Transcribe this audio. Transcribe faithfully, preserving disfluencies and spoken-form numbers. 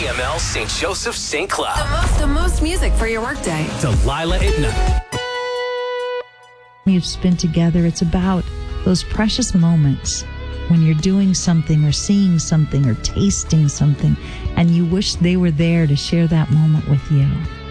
C M L Saint Joseph Saint Cloud. The most, the most music for your workday. Delilah at night. You've spent together. It's about those precious moments when you're doing something or seeing something or tasting something, and you wish they were there to share that moment with you.